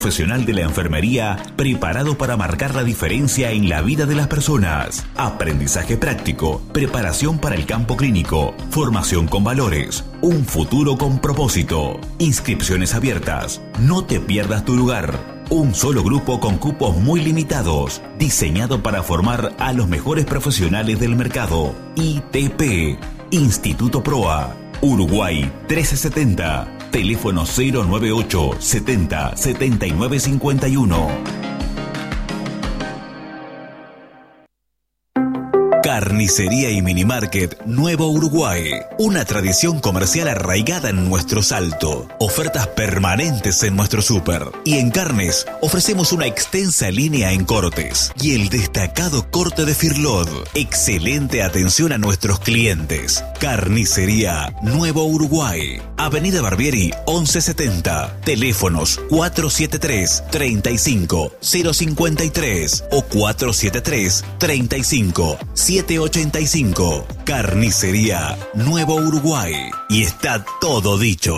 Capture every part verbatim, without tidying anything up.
Profesional de la enfermería preparado para marcar la diferencia en la vida de las personas. Aprendizaje práctico, preparación para el campo clínico, formación con valores, un futuro con propósito. Inscripciones abiertas. No te pierdas tu lugar. Un solo grupo con cupos muy limitados, diseñado para formar a los mejores profesionales del mercado. I T P, Instituto Proa, Uruguay trece setenta. Teléfono cero nueve ocho setenta setenta y nueve cincuenta y uno. Carnicería y Minimarket Nuevo Uruguay. Una tradición comercial arraigada en nuestro Salto. Ofertas permanentes en nuestro súper. Y en carnes ofrecemos una extensa línea en cortes. Y el destacado corte de Firlod. Excelente atención a nuestros clientes. Carnicería Nuevo Uruguay. Avenida Barbieri once setenta. Teléfonos cuatro siete tres, treinta y cinco, cero cincuenta y tres o cuatro siete tres, treinta y cinco, siete ochenta y cinco. Carnicería Nuevo Uruguay. Y está todo dicho.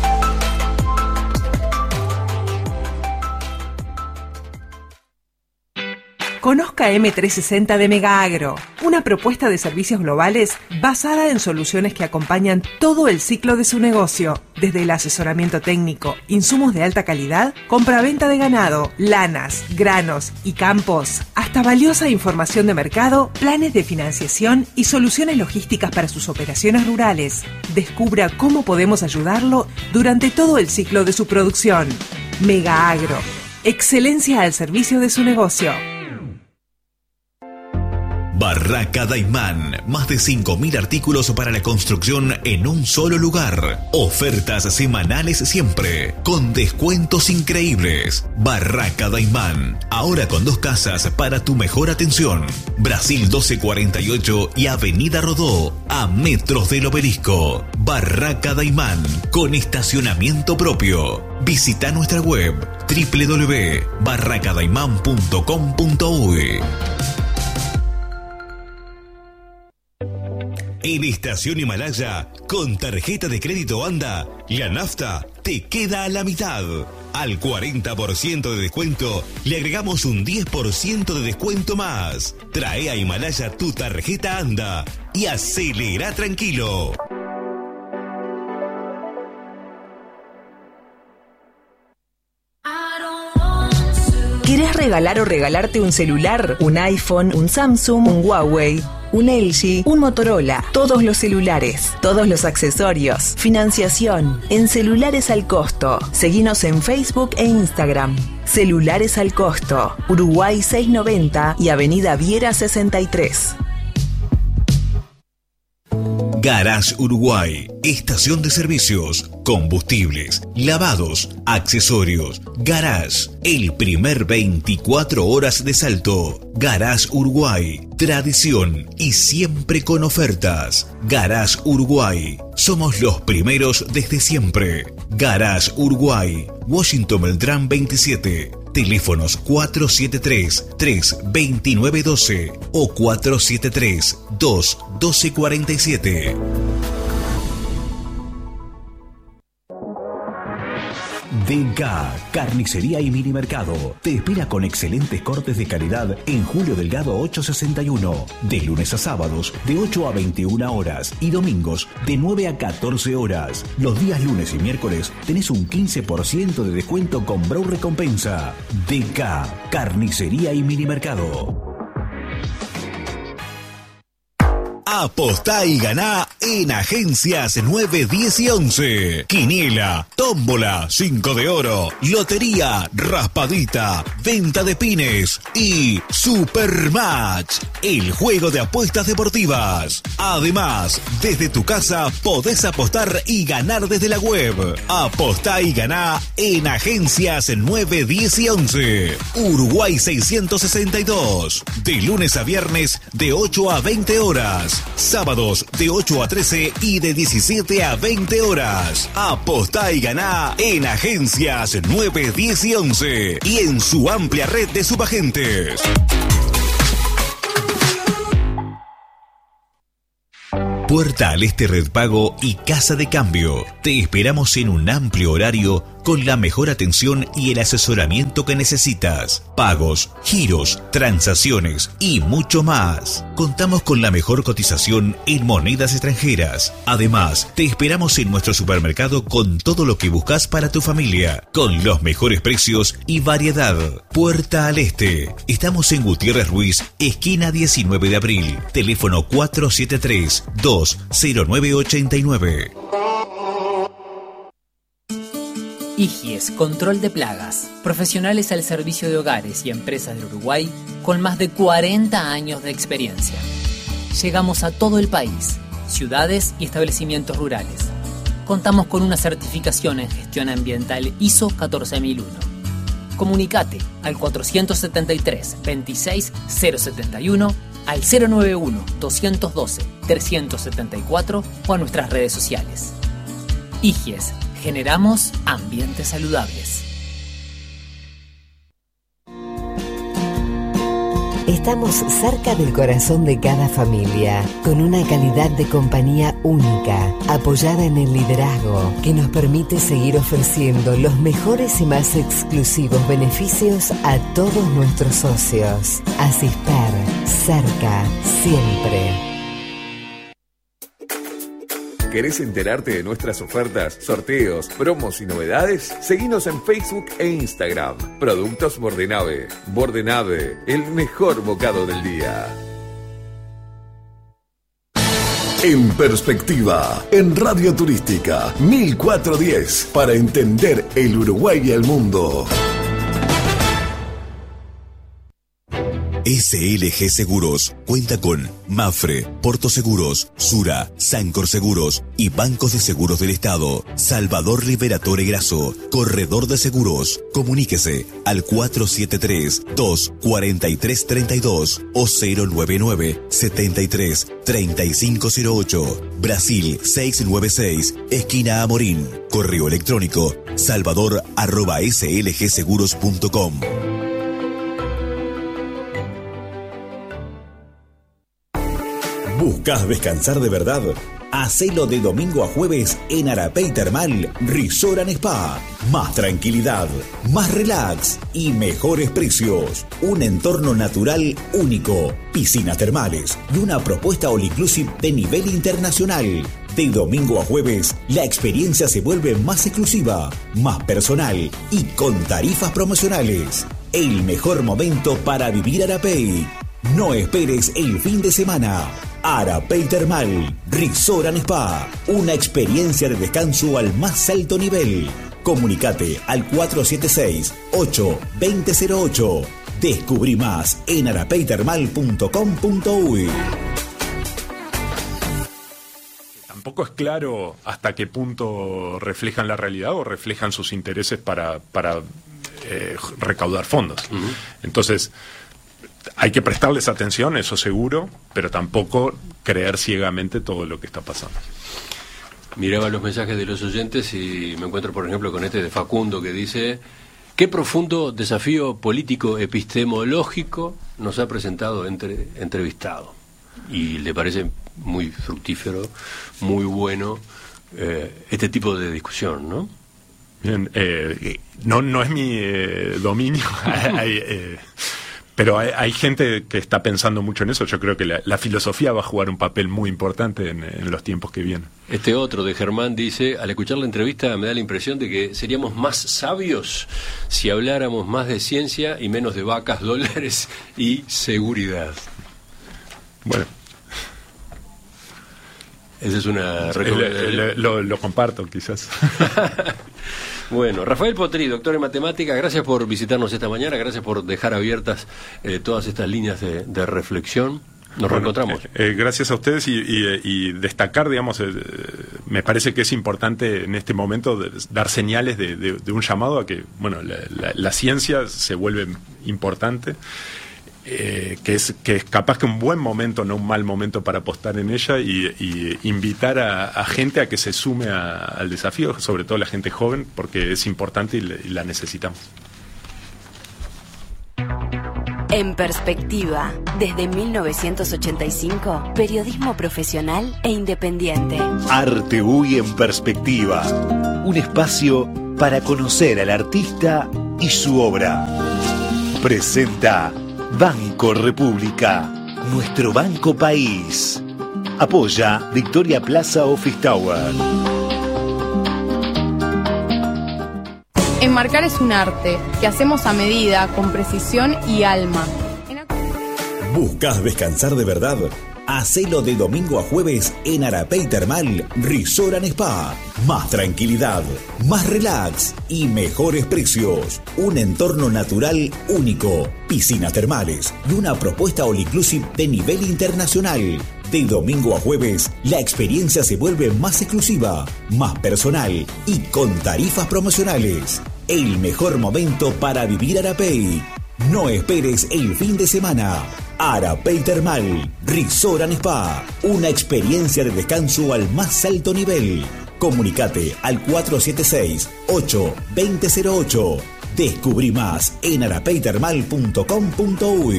Conozca eme trescientos sesenta de Mega Agro, una propuesta de servicios globales basada en soluciones que acompañan todo el ciclo de su negocio, desde el asesoramiento técnico, insumos de alta calidad, compraventa de ganado, lanas, granos y campos, hasta valiosa información de mercado, planes de financiación y soluciones logísticas para sus operaciones rurales. Descubra cómo podemos ayudarlo durante todo el ciclo de su producción. Mega Agro, excelencia al servicio de su negocio. Barraca Daimán, más de cinco mil artículos para la construcción en un solo lugar. Ofertas semanales siempre, con descuentos increíbles. Barraca Daimán, ahora con dos casas para tu mejor atención. Brasil doce cuarenta y ocho y Avenida Rodó, a metros del Obelisco. Barraca Daimán, con estacionamiento propio. Visita nuestra web doble u doble u doble u punto barraca daimán punto com punto uy. En Estación Himalaya, con tarjeta de crédito ANDA, la nafta te queda a la mitad. Al cuarenta por ciento de descuento, le agregamos un diez por ciento de descuento más. Trae a Himalaya tu tarjeta ANDA y acelera tranquilo. ¿Querés regalar o regalarte un celular? ¿Un iPhone, un Samsung, un Huawei, un L G, un Motorola? Todos los celulares, todos los accesorios, financiación, en Celulares al Costo. Seguinos en Facebook e Instagram. Celulares al Costo, Uruguay seiscientos noventa y Avenida Viera sesenta y tres. Garage Uruguay, estación de servicios, combustibles, lavados, accesorios. Garage, el primer veinticuatro horas de Salto. Garage Uruguay, tradición y siempre con ofertas. Garage Uruguay, somos los primeros desde siempre. Garage Uruguay, Washington Beltrán veintisiete. Teléfonos cuatro siete tres, tres dos nueve uno dos o cuatro siete tres, dos uno dos cuatro siete. D K, Carnicería y Minimercado. Te espera con excelentes cortes de calidad en Julio Delgado ochocientos sesenta y uno. De lunes a sábados, de ocho a veintiuna horas. Y domingos, de nueve a catorce horas. Los días lunes y miércoles tenés un quince por ciento de descuento con Brow Recompensa. D K, Carnicería y Minimercado. Apostá y ganá en Agencias nueve, diez y once. Quiniela, tómbola, cinco de oro, lotería, raspadita, venta de pines y Supermatch, el juego de apuestas deportivas. Además, desde tu casa podés apostar y ganar desde la web. Apostá y ganá en Agencias nueve, diez y once. Uruguay seiscientos sesenta y dos. De lunes a viernes de ocho a veinte horas. Sábados de ocho a trece y de diecisiete a veinte horas. Apostá y ganá en Agencias nueve, diez y once y en su amplia red de subagentes. Puerta al Este Red Pago y Casa de Cambio. Te esperamos en un amplio horario con la mejor atención y el asesoramiento que necesitas. Pagos, giros, transacciones y mucho más. Contamos con la mejor cotización en monedas extranjeras. Además, te esperamos en nuestro supermercado con todo lo que buscas para tu familia, con los mejores precios y variedad. Puerta al Este. Estamos en Gutiérrez Ruiz, esquina diecinueve de abril. Teléfono cuatro siete tres, dos cero nueve ocho nueve. Igies, control de plagas. Profesionales al servicio de hogares y empresas del Uruguay con más de cuarenta años de experiencia. Llegamos a todo el país, ciudades y establecimientos rurales. Contamos con una certificación en gestión ambiental I S O catorce mil uno. Comunicate al cuatrocientos setenta y tres, veintiséis cero setenta y uno, al cero noventa y uno, doscientos doce, trescientos setenta y cuatro o a nuestras redes sociales. Igies, generamos ambientes saludables. Estamos cerca del corazón de cada familia, con una calidad de compañía única, apoyada en el liderazgo, que nos permite seguir ofreciendo los mejores y más exclusivos beneficios a todos nuestros socios. Asisper, cerca, siempre. ¿Querés enterarte de nuestras ofertas, sorteos, promos y novedades? Seguinos en Facebook e Instagram. Productos Bordenave. Bordenave, el mejor bocado del día. En Perspectiva, en Radio Turística mil cuatrocientos diez, para entender el Uruguay y el mundo. S L G Seguros cuenta con Mafre, Porto Seguros, Sura, Sancor Seguros y Bancos de Seguros del Estado. Salvador Liberatore Grasso, Corredor de Seguros. Comuníquese al cuatro siete tres, dos cuatro tres, tres dos o cero nueve nueve, setenta y tres, treinta y cinco cero ocho. Brasil seiscientos noventa y seis, esquina Amorín. Correo electrónico salvador arroba slgseguros punto com. ¿Buscas descansar de verdad? Hacelo de domingo a jueves en Arapey Termal Resort and Spa. Más tranquilidad, más relax y mejores precios. Un entorno natural único, piscinas termales y una propuesta all inclusive de nivel internacional. De domingo a jueves, la experiencia se vuelve más exclusiva, más personal y con tarifas promocionales. El mejor momento para vivir Arapey. No esperes el fin de semana. Arapey Termal Resort and Spa, una experiencia de descanso al más alto nivel. Comunicate al cuatro siete seis, ocho dos cero cero ocho. Descubrí más en arapey termal punto com punto uy. Tampoco es claro hasta qué punto reflejan la realidad o reflejan sus intereses para, para eh, recaudar fondos. Uh-huh. Entonces, hay que prestarles atención, eso seguro, pero tampoco creer ciegamente todo lo que está pasando. Miraba los mensajes de los oyentes y me encuentro, por ejemplo, con este de Facundo que dice: qué profundo desafío político epistemológico nos ha presentado entre entrevistado. Y le parece muy fructífero, muy bueno eh, este tipo de discusión, ¿no? Bien, eh, no, no es mi eh, dominio. hay, eh, Pero hay, hay gente que está pensando mucho en eso. Yo creo que la, la filosofía va a jugar un papel muy importante en, en los tiempos que vienen. Este otro de Germán dice: al escuchar la entrevista me da la impresión de que seríamos más sabios si habláramos más de ciencia y menos de vacas, dólares y seguridad. Bueno. Esa es una recomendación. Lo, lo, lo comparto, quizás. Bueno, Rafael Potri, doctor en matemática, gracias por visitarnos esta mañana, gracias por dejar abiertas eh, todas estas líneas de, de reflexión. Nos bueno, reencontramos. Eh, eh, gracias a ustedes y, y, y destacar, digamos, eh, me parece que es importante en este momento de, dar señales de, de, de un llamado a que, bueno, la, la, la ciencia se vuelve importante. Eh, que es que es capaz que un buen momento, no un mal momento para apostar en ella y, y invitar a, a gente a que se sume a, al desafío, sobre todo la gente joven, porque es importante y, le, y la necesitamos. En Perspectiva, desde mil novecientos ochenta y cinco, periodismo profesional e independiente. Arte U Y en Perspectiva, un espacio para conocer al artista y su obra. Presenta Banco República, nuestro banco país. Apoya Victoria Plaza Office Tower. Enmarcar es un arte que hacemos a medida, con precisión y alma. ¿Buscas descansar de verdad? Hacelo de domingo a jueves en Arapey Termal Resort and Spa. Más tranquilidad, más relax y mejores precios. Un entorno natural único, piscinas termales y una propuesta all inclusive de nivel internacional. De domingo a jueves, la experiencia se vuelve más exclusiva, más personal y con tarifas promocionales. El mejor momento para vivir Arapey. No esperes el fin de semana. Arapey Termal Resort and Spa. Una experiencia de descanso al más alto nivel. Comunicate al cuatro siete seis, ocho dos cero cero ocho. Descubrí más en arapey termal punto com punto uy.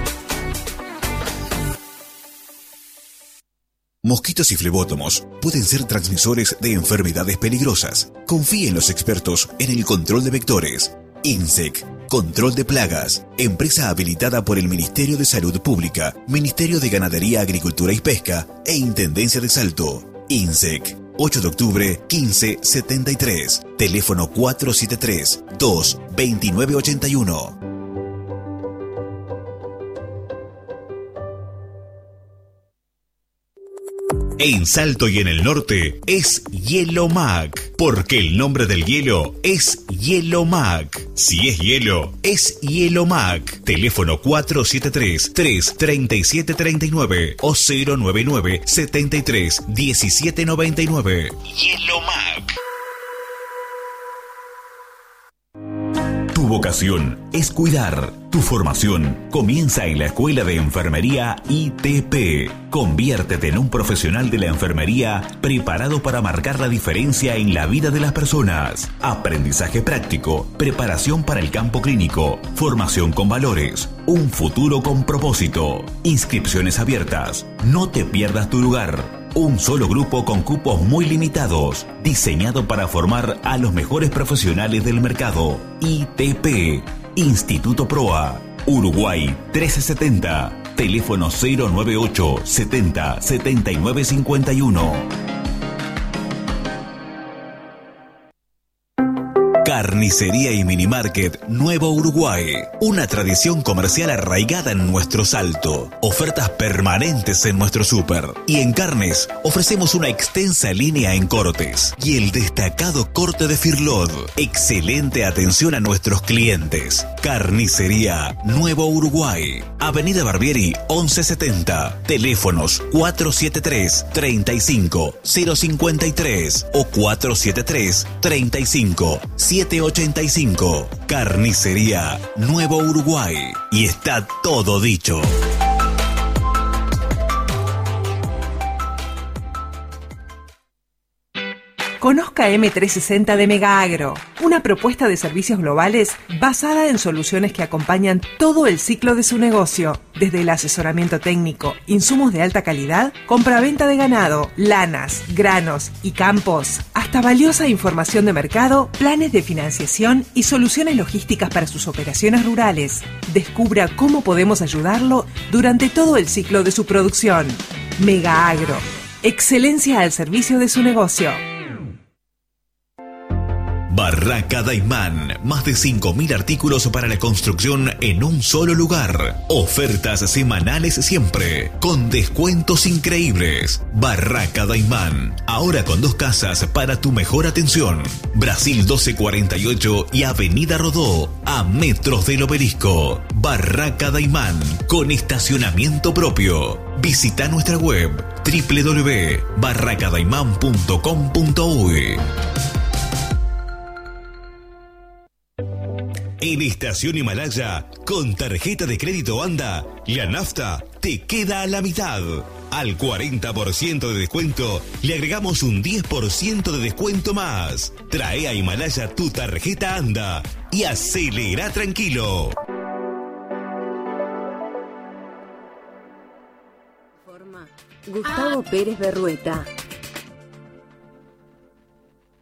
Mosquitos y flebótomos pueden ser transmisores de enfermedades peligrosas. Confíe en los expertos en el control de vectores. INSEC, Control de Plagas, empresa habilitada por el Ministerio de Salud Pública, Ministerio de Ganadería, Agricultura y Pesca e Intendencia de Salto. INSEC, ocho de octubre, quince setenta y tres. Teléfono cuatro siete tres, dos dos nueve ocho uno. En Salto y en el norte es Hielo Mac, porque el nombre del hielo es Hielo Mac. Si es hielo, es Hielo Mac. Teléfono cuatro siete tres, tres tres siete tres nueve o cero nueve nueve, setenta y tres, diecisiete noventa y nueve. Hielo Mac. Tu vocación es cuidar. Tu formación comienza en la Escuela de Enfermería I T P. Conviértete en un profesional de la enfermería preparado para marcar la diferencia en la vida de las personas. Aprendizaje práctico, preparación para el campo clínico, formación con valores, un futuro con propósito. Inscripciones abiertas. No te pierdas tu lugar. Un solo grupo con cupos muy limitados, diseñado para formar a los mejores profesionales del mercado. I T P, Instituto Proa, Uruguay trece setenta, teléfono cero nueve ocho, setenta, setenta y nueve cincuenta y uno. Carnicería y Minimarket Nuevo Uruguay. Una tradición comercial arraigada en nuestro Salto. Ofertas permanentes en nuestro súper. Y en carnes ofrecemos una extensa línea en cortes. Y el destacado corte de Firlod. Excelente atención a nuestros clientes. Carnicería Nuevo Uruguay. Avenida Barbieri once setenta. Teléfonos cuatro siete tres, treinta y cinco, cero cincuenta y tres o cuatro siete tres, treinta y cinco, siete ochenta y cinco. Carnicería Nuevo Uruguay. Y está todo dicho. Conozca eme trescientos sesenta de Megaagro, una propuesta de servicios globales basada en soluciones que acompañan todo el ciclo de su negocio, desde el asesoramiento técnico, insumos de alta calidad, compra-venta de ganado, lanas, granos y campos, hasta valiosa información de mercado, planes de financiación y soluciones logísticas para sus operaciones rurales. Descubra cómo podemos ayudarlo durante todo el ciclo de su producción. Megaagro, excelencia al servicio de su negocio. Barraca Daimán, más de cinco mil artículos para la construcción en un solo lugar. Ofertas semanales siempre, con descuentos increíbles. Barraca Daimán, ahora con dos casas para tu mejor atención. Brasil doce cuarenta y ocho y Avenida Rodó, a metros del Obelisco. Barraca Daimán, con estacionamiento propio. Visita nuestra web doble u doble u doble u punto barraca daimán punto com punto uy. En Estación Himalaya, con tarjeta de crédito ANDA, la nafta te queda a la mitad. Al cuarenta por ciento de descuento, le agregamos un diez por ciento de descuento más. Trae a Himalaya tu tarjeta ANDA y acelera tranquilo. Gustavo Pérez Berrueta.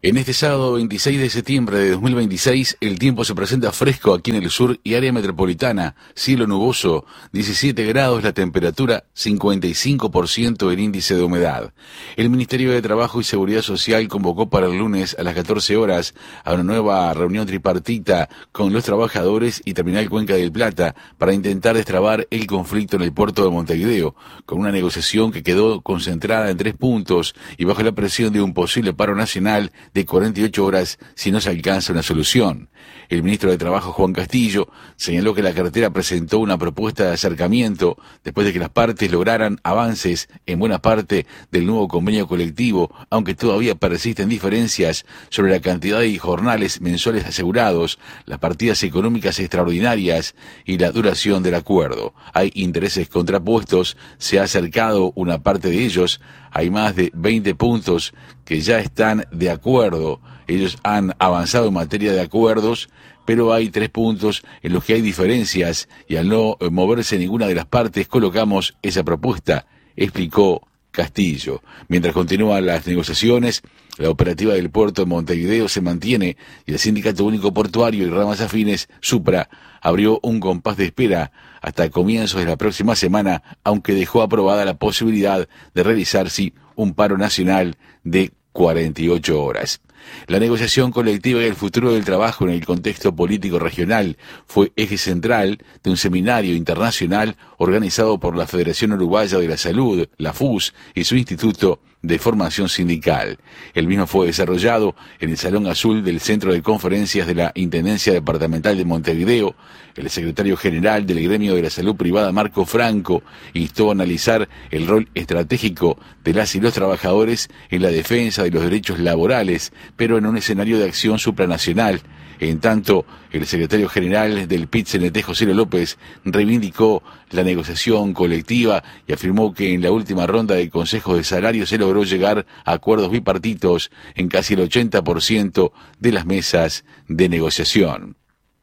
En este sábado veintiséis de septiembre de dos mil veintiséis, el tiempo se presenta fresco aquí en el sur y área metropolitana, cielo nuboso, diecisiete grados la temperatura, cincuenta y cinco por ciento el índice de humedad. El Ministerio de Trabajo y Seguridad Social convocó para el lunes a las catorce horas a una nueva reunión tripartita con los trabajadores y Terminal Cuenca del Plata para intentar destrabar el conflicto en el puerto de Montevideo, con una negociación que quedó concentrada en tres puntos y bajo la presión de un posible paro nacional de cuarenta y ocho horas si no se alcanza una solución. El ministro de Trabajo, Juan Castillo, señaló que la cartera presentó una propuesta de acercamiento después de que las partes lograran avances en buena parte del nuevo convenio colectivo, aunque todavía persisten diferencias sobre la cantidad de jornales mensuales asegurados, las partidas económicas extraordinarias y la duración del acuerdo. Hay intereses contrapuestos, se ha acercado una parte de ellos, hay más de veinte puntos que ya están de acuerdo. Ellos han avanzado en materia de acuerdos, pero hay tres puntos en los que hay diferencias y al no moverse ninguna de las partes colocamos esa propuesta, explicó Castillo. Mientras continúan las negociaciones, la operativa del puerto de Montevideo se mantiene y el Sindicato Único Portuario y ramas afines, Supra, abrió un compás de espera hasta comienzos de la próxima semana, aunque dejó aprobada la posibilidad de realizar, sí, un paro nacional de cuarenta y ocho horas. La negociación colectiva y el futuro del trabajo en el contexto político regional fue eje central de un seminario internacional organizado por la Federación Uruguaya de la Salud, la F U S, y su Instituto de Formación Sindical. El mismo fue desarrollado en el Salón Azul del Centro de Conferencias de la Intendencia Departamental de Montevideo. El secretario general del Gremio de la Salud Privada, Marco Franco, instó a analizar el rol estratégico de las y los trabajadores en la defensa de los derechos laborales, pero en un escenario de acción supranacional. En tanto, el secretario general del P I T C N T, José López, reivindicó la negociación colectiva y afirmó que en la última ronda de consejos de salario se logró llegar a acuerdos bipartitos en casi el ochenta por ciento de las mesas de negociación.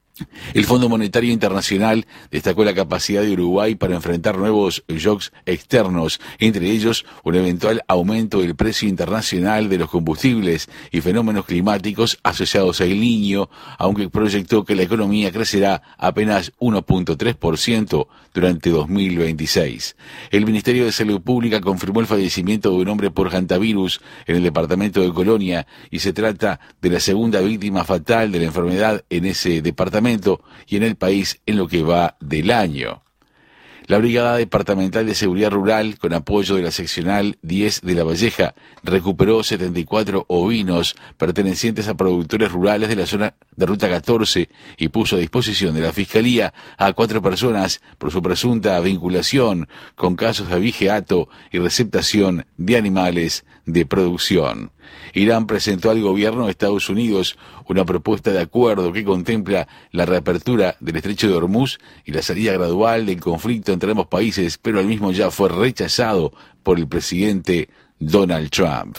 El Fondo Monetario Internacional destacó la capacidad de Uruguay para enfrentar nuevos shocks externos, entre ellos un eventual aumento del precio internacional de los combustibles y fenómenos climáticos asociados al Niño, aunque proyectó que la economía crecerá apenas uno punto tres por ciento durante dos mil veintiséis. El Ministerio de Salud Pública confirmó el fallecimiento de un hombre por hantavirus en el departamento de Colonia y se trata de la segunda víctima fatal de la enfermedad en ese departamento y en el país en lo que va del año. La Brigada Departamental de Seguridad Rural, con apoyo de la seccional diez de La Valleja, recuperó setenta y cuatro ovinos pertenecientes a productores rurales de la zona de Ruta catorce y puso a disposición de la Fiscalía a cuatro personas por su presunta vinculación con casos de abigeato y receptación de animales de producción. Irán presentó al gobierno de Estados Unidos una propuesta de acuerdo que contempla la reapertura del estrecho de Hormuz y la salida gradual del conflicto entre ambos países, pero el mismo ya fue rechazado por el presidente Donald Trump.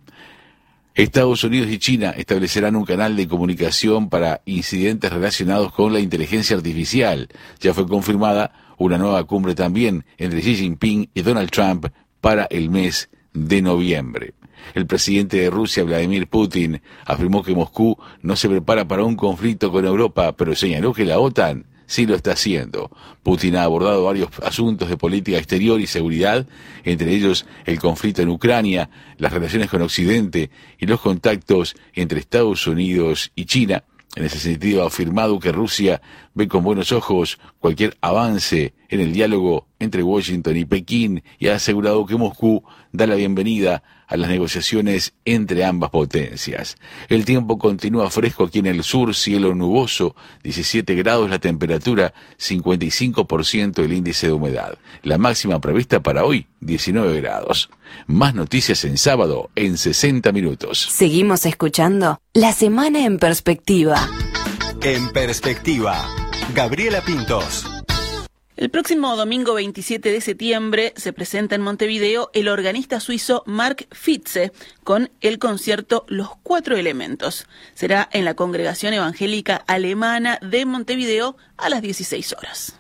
Estados Unidos y China establecerán un canal de comunicación para incidentes relacionados con la inteligencia artificial. Ya fue confirmada una nueva cumbre también entre Xi Jinping y Donald Trump para el mes de noviembre. El presidente de Rusia, Vladimir Putin, afirmó que Moscú no se prepara para un conflicto con Europa, pero señaló que la OTAN sí lo está haciendo. Putin ha abordado varios asuntos de política exterior y seguridad, entre ellos el conflicto en Ucrania, las relaciones con Occidente y los contactos entre Estados Unidos y China. En ese sentido, ha afirmado que Rusia ve con buenos ojos cualquier avance en el diálogo entre Washington y Pekín y ha asegurado que Moscú da la bienvenida a las negociaciones entre ambas potencias. El tiempo continúa fresco aquí en el sur, cielo nuboso, diecisiete grados la temperatura, cincuenta y cinco por ciento el índice de humedad. La máxima prevista para hoy, diecinueve grados. Más noticias en sábado, en sesenta minutos. Seguimos escuchando La Semana en Perspectiva. En Perspectiva, Gabriela Pintos. El próximo domingo veintisiete de septiembre se presenta en Montevideo el organista suizo Mark Fitze con el concierto Los Cuatro Elementos. Será en la Congregación Evangélica Alemana de Montevideo a las dieciséis horas.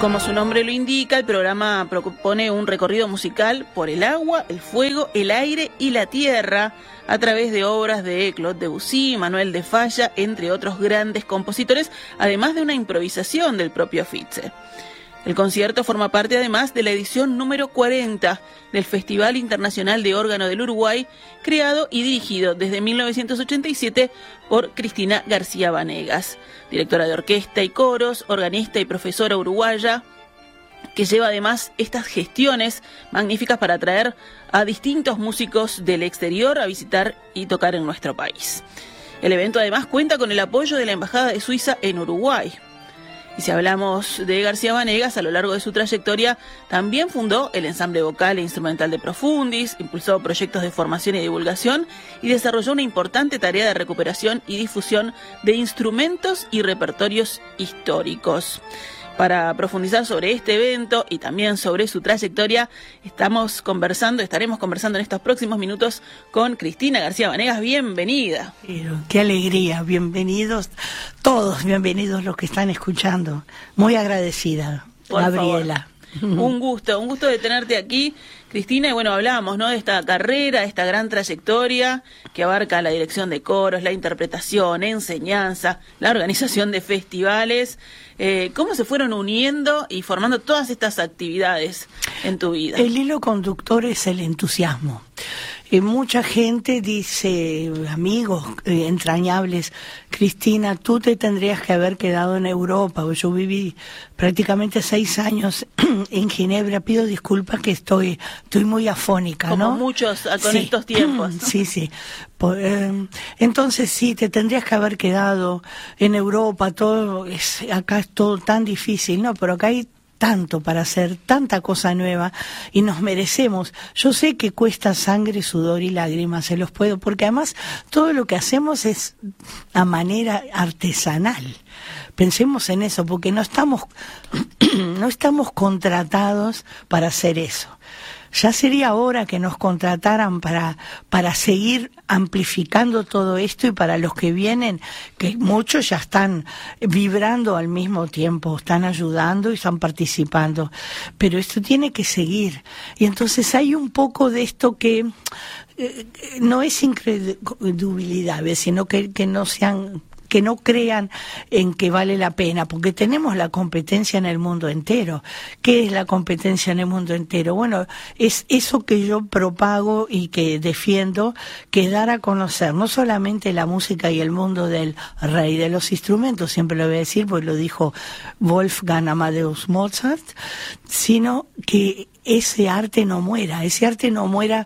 Como su nombre lo indica, el programa propone un recorrido musical por el agua, el fuego, el aire y la tierra a través de obras de Claude Debussy, Manuel de Falla, entre otros grandes compositores, además de una improvisación del propio Fitze. El concierto forma parte además de la edición número cuarenta del Festival Internacional de Órgano del Uruguay, creado y dirigido desde mil novecientos ochenta y siete por Cristina García Vanegas, directora de orquesta y coros, organista y profesora uruguaya, que lleva además estas gestiones magníficas para atraer a distintos músicos del exterior a visitar y tocar en nuestro país. El evento además cuenta con el apoyo de la Embajada de Suiza en Uruguay. Y si hablamos de García Vanegas, a lo largo de su trayectoria también fundó el ensamble vocal e instrumental de Profundis, impulsó proyectos de formación y divulgación y desarrolló una importante tarea de recuperación y difusión de instrumentos y repertorios históricos. Para profundizar sobre este evento y también sobre su trayectoria, estamos conversando, estaremos conversando en estos próximos minutos con Cristina García Vanegas. Bienvenida. Pero qué alegría, bienvenidos todos, bienvenidos los que están escuchando. Muy agradecida, Por Gabriela. Favor. Un gusto, un gusto de tenerte aquí, Cristina. Y bueno, hablábamos, ¿no?, de esta carrera, esta gran trayectoria que abarca la dirección de coros, la interpretación, enseñanza, la organización de festivales. Eh, ¿Cómo se fueron uniendo y formando todas estas actividades en tu vida? El hilo conductor es el entusiasmo. Eh, mucha gente dice, amigos eh, entrañables, Cristina, tú te tendrías que haber quedado en Europa. Yo viví prácticamente seis años en Ginebra. Pido disculpas que estoy estoy muy afónica, Como ¿no? Como muchos con sí. estos tiempos, ¿no? Sí, sí. Por, eh, entonces sí, te tendrías que haber quedado en Europa. Todo es, acá es todo tan difícil, ¿no? Pero acá hay tanto para hacer, tanta cosa nueva, y nos merecemos. Yo sé que cuesta sangre, sudor y lágrimas, se los puedo, porque además todo lo que hacemos es a manera artesanal. Pensemos en eso, porque no estamos, no estamos contratados para hacer eso. Ya sería hora que nos contrataran para, para seguir amplificando todo esto, y para los que vienen, que muchos ya están vibrando al mismo tiempo, están ayudando y están participando. Pero esto tiene que seguir. Y entonces hay un poco de esto que eh, no es incredulidad, sino que, que no sean... que no crean en que vale la pena, porque tenemos la competencia en el mundo entero. ¿Qué es la competencia en el mundo entero? Bueno, es eso que yo propago y que defiendo, que dar a conocer no solamente la música y el mundo del rey de los instrumentos, siempre lo voy a decir, porque lo dijo Wolfgang Amadeus Mozart, sino que ese arte no muera, ese arte no muera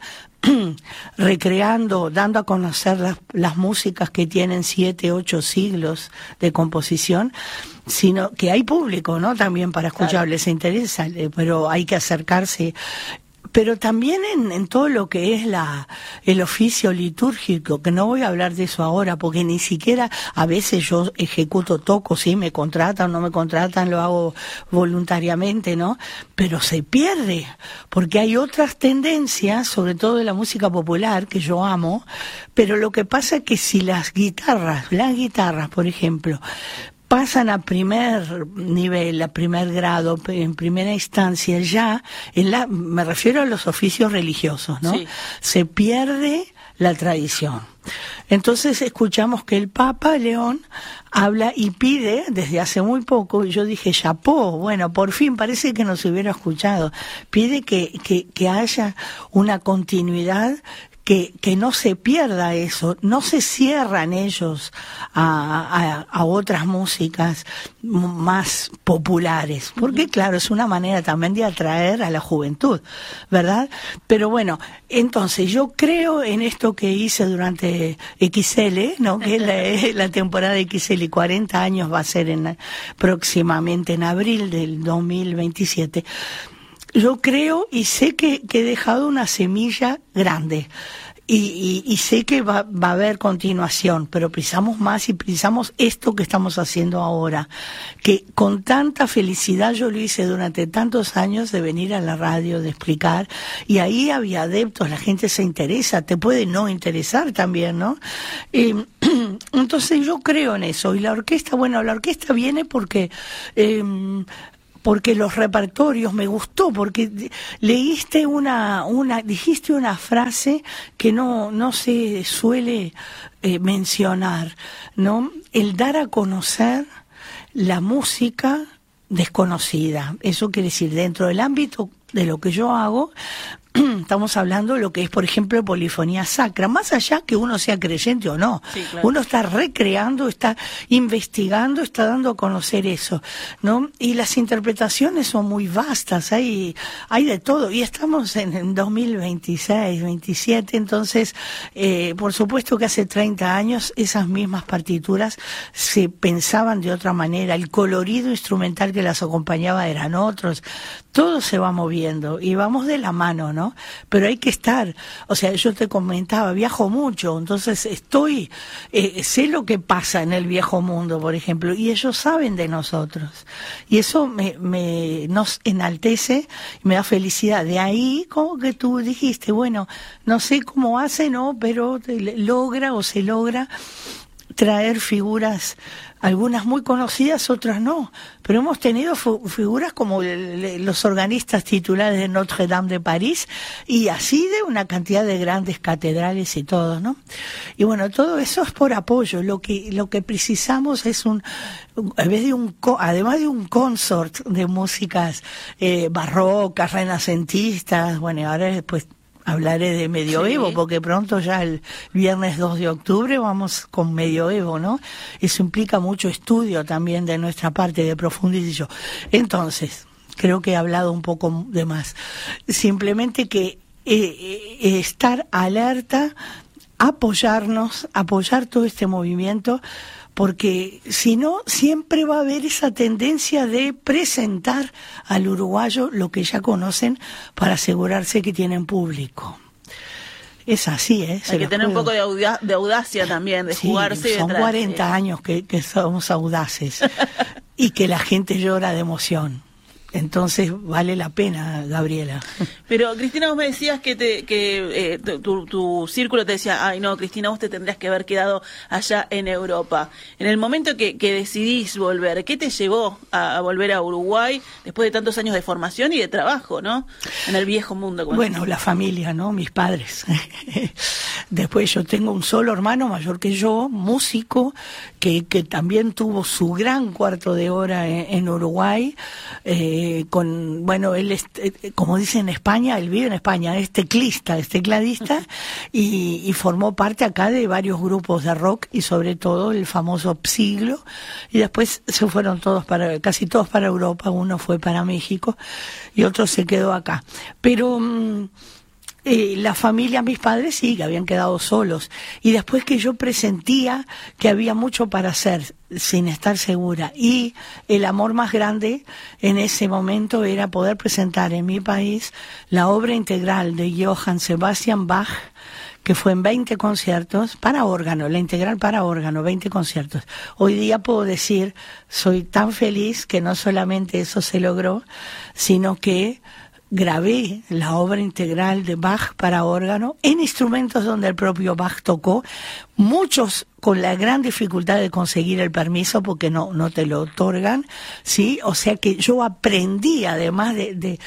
recreando, dando a conocer las, las músicas que tienen siete, ocho siglos de composición, sino que hay público, ¿no?, también para escuchar, les interesa, pero hay que acercarse. Pero también en, en todo lo que es la el oficio litúrgico, que no voy a hablar de eso ahora, porque ni siquiera a veces yo ejecuto, toco, sí, me contratan, no me contratan, lo hago voluntariamente, ¿no? Pero se pierde, porque hay otras tendencias, sobre todo de la música popular, que yo amo, pero lo que pasa es que si las guitarras, las guitarras, por ejemplo, pasan a primer nivel, a primer grado, en primera instancia, ya, en la, me refiero a los oficios religiosos, ¿no? Sí. Se pierde la tradición. Entonces escuchamos que el Papa León habla y pide desde hace muy poco, y yo dije, chapó, bueno, por fin parece que nos hubiera escuchado, pide que, que, que haya una continuidad, que, que no se pierda eso, no se cierran ellos a, a, a otras músicas más populares, porque claro, es una manera también de atraer a la juventud, ¿verdad? Pero bueno, entonces yo creo en esto que hice durante X L, ¿no?, que es la, la temporada X L, cuarenta años va a ser en, próximamente en abril del dos mil veintisiete. Yo creo y sé que, que he dejado una semilla grande. Y, y, y sé que va, va a haber continuación, pero precisamos más y precisamos esto que estamos haciendo ahora, que con tanta felicidad yo lo hice durante tantos años, de venir a la radio, de explicar, y ahí había adeptos, la gente se interesa, te puede no interesar también, ¿no? Eh, entonces yo creo en eso, y la orquesta, bueno, la orquesta viene porque... Eh, porque los repertorios me gustó, porque leíste una, una, dijiste una frase que no, no se suele eh, mencionar, ¿no? El dar a conocer la música desconocida. Eso quiere decir, dentro del ámbito de lo que yo hago, estamos hablando de lo que es, por ejemplo, polifonía sacra, más allá que uno sea creyente o no. Sí, claro. Uno está recreando, está investigando, está dando a conocer eso, ¿no? Y las interpretaciones son muy vastas, hay, hay de todo. Y estamos en, en dos mil veintiséis, veintisiete, entonces, eh, por supuesto que hace treinta años esas mismas partituras se pensaban de otra manera, el colorido instrumental que las acompañaba eran otros, todo se va moviendo y vamos de la mano, ¿no? Pero hay que estar, o sea, yo te comentaba, viajo mucho, entonces estoy, eh, sé lo que pasa en el viejo mundo, por ejemplo, y ellos saben de nosotros, y eso me, me nos enaltece y me da felicidad. De ahí, como que tú dijiste, bueno, no sé cómo hace, ¿no? Pero logra o se logra traer figuras, algunas muy conocidas, otras no, pero hemos tenido figuras como los organistas titulares de Notre Dame de París y así de una cantidad de grandes catedrales y todo, ¿no? Y bueno, todo eso es por apoyo. Lo que lo que precisamos es un, en vez de un, además de un consort de músicas eh, barrocas, renacentistas, bueno, y ahora después hablaré de medioevo, sí, porque pronto ya el viernes dos de octubre vamos con medioevo, ¿no? Eso implica mucho estudio también de nuestra parte, de profundizar. Entonces, creo que he hablado un poco de más. Simplemente que eh, eh, estar alerta, apoyarnos, apoyar todo este movimiento, porque si no, siempre va a haber esa tendencia de presentar al uruguayo lo que ya conocen para asegurarse que tienen público. Es así, ¿eh? Hay que tener un poco de, auda de audacia también, de sí, jugarse. Son detrás, cuarenta sí. años que, que somos audaces y que la gente llora de emoción. Entonces vale la pena, Gabriela. Pero Cristina, vos me decías que te, que eh, tu, tu círculo te decía, ay no, Cristina, vos te tendrías que haber quedado allá en Europa. En el momento que, que decidís volver, ¿qué te llevó a, a volver a Uruguay después de tantos años de formación y de trabajo, ¿no? En el viejo mundo. Bueno, se... la familia, ¿no? Mis padres. Después yo tengo un solo hermano mayor que yo, músico, que, que también tuvo su gran cuarto de hora en, en Uruguay. Eh, con, bueno, él es, como dicen en España, él vive en España, es teclista, es tecladista, y, y formó parte acá de varios grupos de rock y sobre todo el famoso Siglo, y después se fueron todos para, casi todos para Europa, uno fue para México y otro se quedó acá. Pero mmm, Eh, la familia, mis padres sí, que habían quedado solos. Y después que yo presentía que había mucho para hacer sin estar segura. Y el amor más grande en ese momento era poder presentar en mi país la obra integral de Johann Sebastian Bach, que fue en veinte conciertos para órgano, la integral para órgano, veinte conciertos. Hoy día puedo decir, soy tan feliz que no solamente eso se logró, sino que grabé la obra integral de Bach para órgano en instrumentos donde el propio Bach tocó, muchos con la gran dificultad de conseguir el permiso porque no, no te lo otorgan, ¿sí? O sea que yo aprendí, además de, de,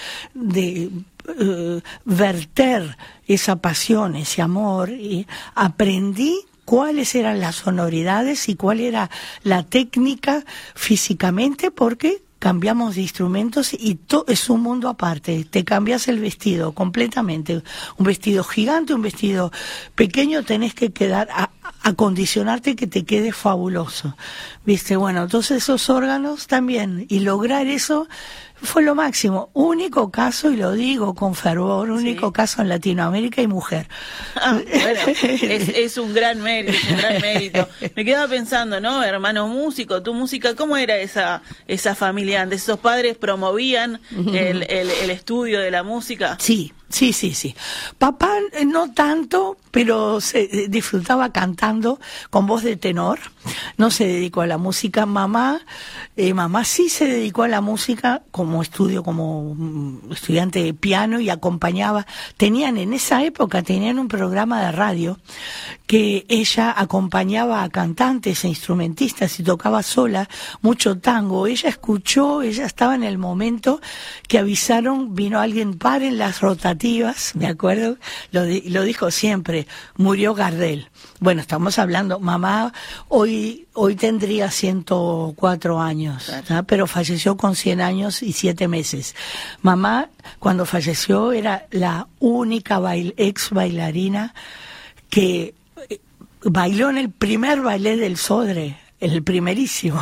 de uh, verter esa pasión, ese amor, y aprendí cuáles eran las sonoridades y cuál era la técnica físicamente, porque cambiamos de instrumentos y to es un mundo aparte. Te cambias el vestido completamente. Un vestido gigante, un vestido pequeño, tenés que quedar a, acondicionarte que te quede fabuloso. ¿Viste? Bueno, entonces esos órganos también. Y lograr eso fue lo máximo. Único caso, y lo digo con fervor, único sí. caso en Latinoamérica y mujer. Ah, bueno, es, es un gran mérito, es un gran mérito. Me quedaba pensando, ¿no? Hermano músico, tu música, ¿cómo era esa esa familia antes? ¿Esos padres promovían el, el, el estudio de la música? Sí. Sí, sí, sí. Papá no tanto, pero se disfrutaba cantando con voz de tenor. No se dedicó a la música. Mamá, eh, mamá sí se dedicó a la música con como estudio, como estudiante de piano y acompañaba. Tenían en esa época, tenían un programa de radio que ella acompañaba a cantantes e instrumentistas y tocaba sola mucho tango. Ella escuchó, ella estaba en el momento que avisaron, vino alguien, paren las rotativas, me acuerdo, lo, lo dijo siempre, murió Gardel. Bueno, estamos hablando, mamá hoy hoy tendría ciento cuatro años, claro, pero falleció con cien años y siete meses. Mamá, cuando falleció, era la única bail, ex bailarina que bailó en el primer ballet del Sodre, el primerísimo.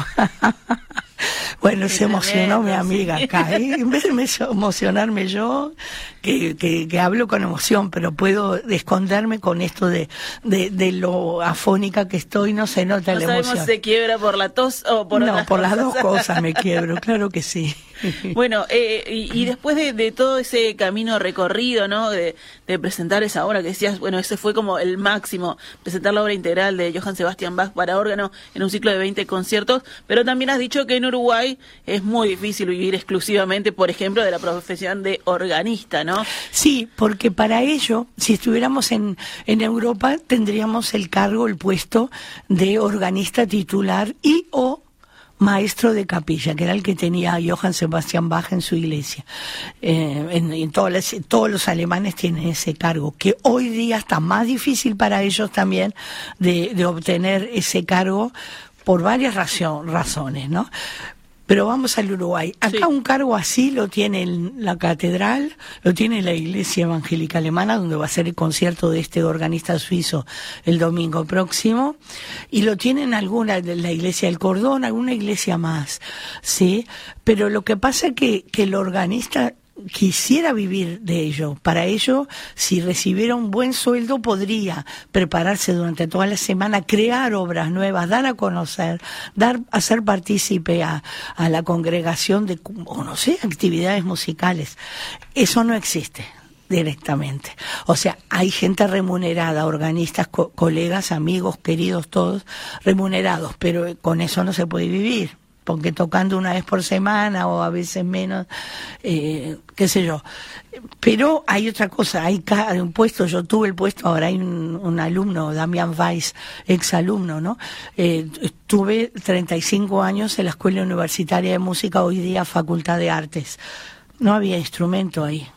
Bueno, se emocionó mi amiga acá. ¿eh? En vez de emocionarme yo, que, que, que hablo con emoción, pero puedo esconderme con esto de, de, de lo afónica que estoy, no se nota no la emoción. No sabemos si se quiebra por la tos o por No, otras por cosas. las dos cosas me quiebro, claro que sí. Bueno, eh, y, y después de, de todo ese camino recorrido, ¿no? De, de presentar esa obra que decías, bueno, ese fue como el máximo, presentar la obra integral de Johann Sebastian Bach para órgano en un ciclo de veinte conciertos, pero también has dicho que en Uruguay es muy difícil vivir exclusivamente, por ejemplo, de la profesión de organista, ¿no? Sí, porque para ello, si estuviéramos en, en Europa, tendríamos el cargo, el puesto de organista titular y o maestro de capilla, que era el que tenía Johann Sebastian Bach en su iglesia. Eh, en, en todos, los, todos los alemanes tienen ese cargo, que hoy día está más difícil para ellos también de, de obtener ese cargo por varias razón, razones, ¿no? Pero vamos al Uruguay. Acá sí, un cargo así lo tiene en la catedral, lo tiene la Iglesia Evangélica Alemana, donde va a ser el concierto de este organista suizo el domingo próximo, y lo tienen alguna de la Iglesia del Cordón, alguna iglesia más, ¿sí? Pero lo que pasa es que, que el organista quisiera vivir de ello. Para ello, si recibiera un buen sueldo, podría prepararse durante toda la semana, crear obras nuevas, dar a conocer, dar, hacer partícipe a, a la congregación de, o no sé, actividades musicales. Eso no existe directamente. O sea, hay gente remunerada, organistas, co- colegas, amigos, queridos, todos remunerados, pero con eso no se puede vivir, porque tocando una vez por semana o a veces menos, eh, qué sé yo. Pero hay otra cosa, hay un puesto, yo tuve el puesto, ahora hay un, un alumno, Damián Weiss, ex alumno, ¿no? Eh, tuve treinta y cinco años en la Escuela Universitaria de Música, hoy día Facultad de Artes. No había instrumento ahí.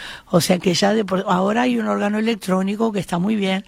O sea que ya de por, ahora hay un órgano electrónico que está muy bien,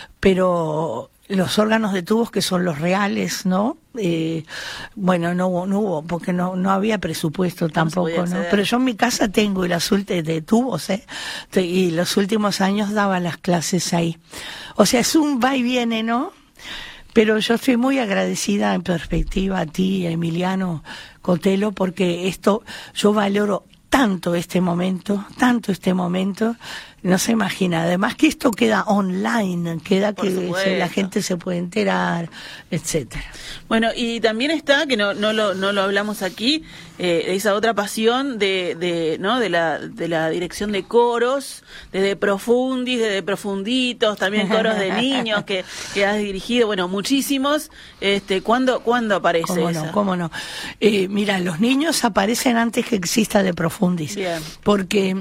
pero los órganos de tubos, que son los reales, ¿no? Eh, bueno, no hubo, no hubo, porque no no había presupuesto tampoco, ¿no? Pero yo en mi casa tengo las últimas de tubos, ¿eh? Y los últimos años daba las clases ahí. O sea, es un va y viene, ¿no? Pero yo estoy muy agradecida en perspectiva a ti, a Emiliano Cotelo, porque esto, yo valoro tanto este momento, tanto este momento, no se imagina. Además que esto queda online, queda Por que supuesto. La gente se puede enterar, etcétera. Bueno, y también está, que no no lo no lo hablamos aquí, eh, esa otra pasión de de no de la de la dirección de coros, desde Profundis, desde Profunditos, también coros de niños que, que has dirigido, bueno, muchísimos. Este, ¿cuándo cuándo aparece ¿Cómo esa? no? ¿Cómo no? Eh, mira, los niños aparecen antes que exista de Profundis. Bien. Porque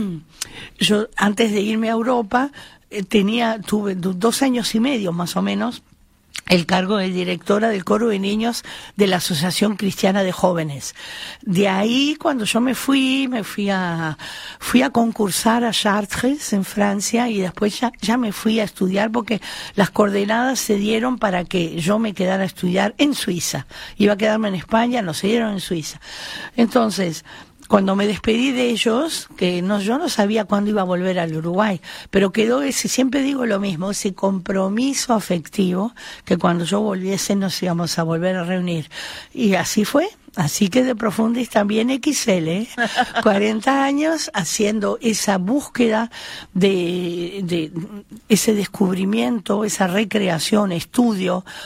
yo antes de irme a Europa eh, tenía tuve dos años y medio más o menos el cargo de directora del coro de niños de la Asociación Cristiana de Jóvenes. De ahí, cuando yo me fui, me fui a fui a concursar a Chartres, en Francia, y después ya, ya me fui a estudiar porque las coordenadas se dieron para que yo me quedara a estudiar en Suiza. Iba a quedarme en España, no se dieron en Suiza. Entonces, cuando me despedí de ellos, que no, yo no sabía cuándo iba a volver al Uruguay, pero quedó ese, siempre digo lo mismo, ese compromiso afectivo, que cuando yo volviese nos íbamos a volver a reunir. Y así fue. Así que de Profundis también equis ele, ¿eh? cuarenta años haciendo esa búsqueda de, de ese descubrimiento, esa recreación, estudio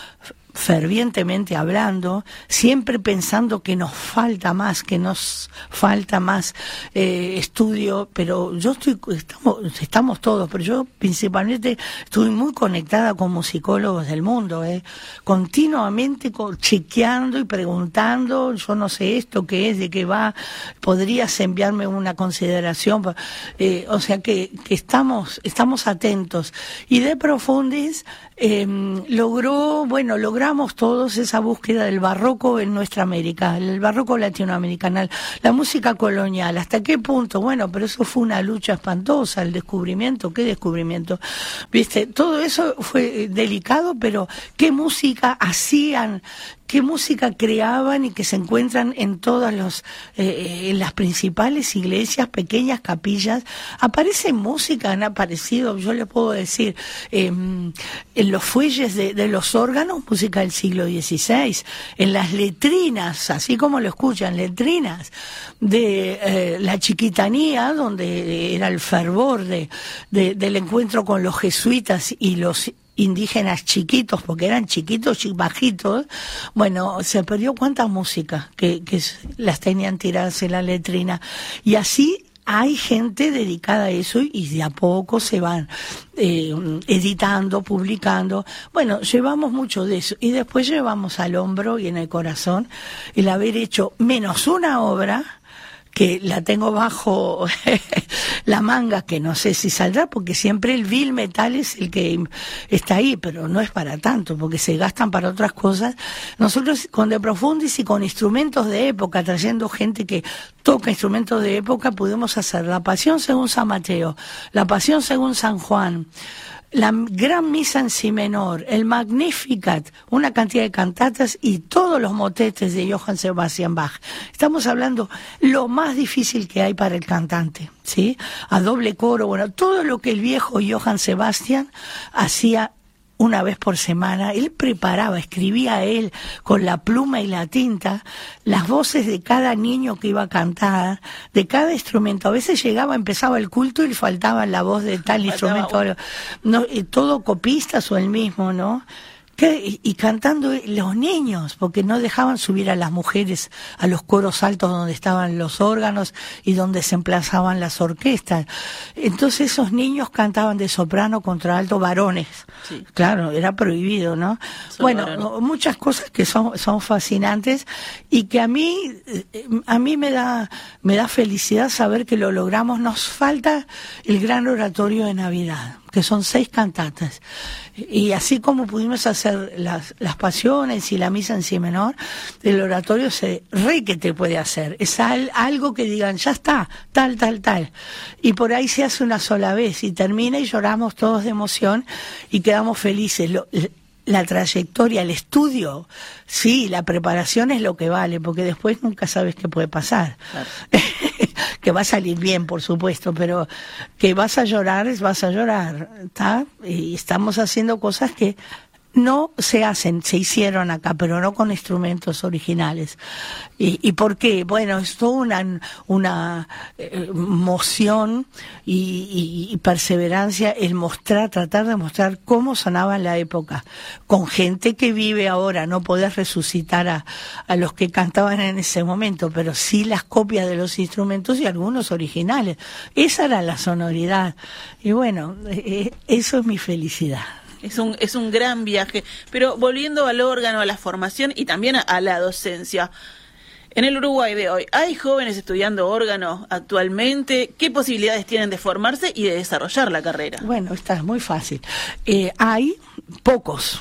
fervientemente hablando, siempre pensando que nos falta más, que nos falta más eh, estudio, pero yo estoy, estamos, estamos todos, pero yo principalmente estoy muy conectada con musicólogos del mundo, eh, continuamente con, chequeando y preguntando, yo no sé esto qué es, de qué va, podrías enviarme una consideración, eh, o sea que, que estamos, estamos atentos. Y De Profundis eh, logró, bueno, logramos todos esa búsqueda del barroco en nuestra América, el barroco latinoamericano, la música colonial. ¿Hasta qué punto? Bueno, pero eso fue una lucha espantosa, el descubrimiento, ¿qué descubrimiento? ¿Viste? Todo eso fue delicado, pero ¿qué música hacían? ¿Qué música creaban y que se encuentran en todas los, eh, en las principales iglesias, pequeñas capillas? Aparece música, han aparecido, yo les puedo decir, eh, en los fuelles de, de los órganos, música del siglo dieciséis, en las letrinas, así como lo escuchan, letrinas de eh, la Chiquitanía, donde era el fervor de, de, del encuentro con los jesuitas y los indígenas chiquitos, porque eran chiquitos y bajitos. Bueno, se perdió cuánta música que, que las tenían tiradas en la letrina. Y así hay gente dedicada a eso y de a poco se van eh, editando, publicando. Bueno, llevamos mucho de eso. Y después llevamos al hombro y en el corazón el haber hecho menos una obra que la tengo bajo la manga, que no sé si saldrá, porque siempre el vil metal es el que está ahí, pero no es para tanto, porque se gastan para otras cosas. Nosotros con De Profundis y con instrumentos de época, trayendo gente que toca instrumentos de época, pudimos hacer la Pasión según San Mateo, la Pasión según San Juan, la Gran Misa en Si menor, el Magnificat, una cantidad de cantatas y todos los motetes de Johann Sebastian Bach. Estamos hablando lo más difícil que hay para el cantante, ¿sí? A doble coro, bueno, todo lo que el viejo Johann Sebastian hacía una vez por semana. Él preparaba, escribía él con la pluma y la tinta las voces de cada niño que iba a cantar, de cada instrumento. A veces llegaba, empezaba el culto y le faltaba la voz de tal instrumento, no, todo copistas o el mismo, ¿no? ¿Qué? Y cantando los niños, porque no dejaban subir a las mujeres a los coros altos donde estaban los órganos y donde se emplazaban las orquestas. Entonces esos niños cantaban de soprano contra alto, varones. Sí. Claro, era prohibido, ¿no? Son bueno, varones. Muchas cosas que son son fascinantes y que a mí a mí me da me da felicidad saber que lo logramos. Nos falta el gran oratorio de Navidad, que son seis cantatas. Y así como pudimos hacer las, las pasiones y la misa en si menor, el oratorio se re que te puede hacer. Es al, algo que digan, ya está, tal, tal, tal. Y por ahí se hace una sola vez y termina y lloramos todos de emoción y quedamos felices. Lo, la trayectoria, el estudio, sí, la preparación es lo que vale, porque después nunca sabes qué puede pasar. Claro. Que va a salir bien, por supuesto, pero que vas a llorar, vas a llorar, ¿está? Y estamos haciendo cosas que no se hacen, se hicieron acá, pero no con instrumentos originales. ¿Y, y por qué? Bueno, es toda una, una eh, moción y, y, y perseverancia el mostrar, tratar de mostrar cómo sonaba en la época, con gente que vive ahora. No podés resucitar a, a los que cantaban en ese momento, pero sí las copias de los instrumentos y algunos originales. Esa era la sonoridad. Y bueno, eh, eso es mi felicidad. Es un, es un gran viaje. Pero volviendo al órgano, a la formación y también a, a la docencia. En el Uruguay de hoy, ¿hay jóvenes estudiando órgano actualmente? ¿Qué posibilidades tienen de formarse y de desarrollar la carrera? Bueno, esta es muy fácil. Eh, hay pocos.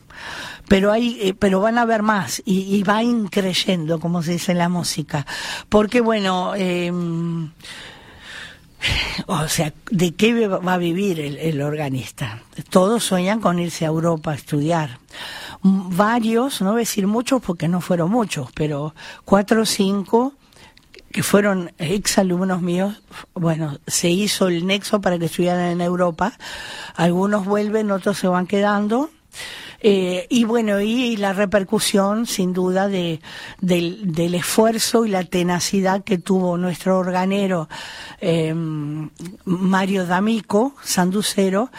Pero hay, eh, pero van a haber más y, y va increyendo, como se dice en la música. Porque bueno, eh, o sea, ¿de qué va a vivir el, el organista? Todos sueñan con irse a Europa a estudiar. Varios, no voy a decir muchos porque no fueron muchos, pero cuatro o cinco que fueron exalumnos míos, bueno, se hizo el nexo para que estudiaran en Europa. Algunos vuelven, otros se van quedando. Eh, y bueno, y la repercusión, sin duda, de, del, del esfuerzo y la tenacidad que tuvo nuestro organero eh, Mario D'Amico, sanducero,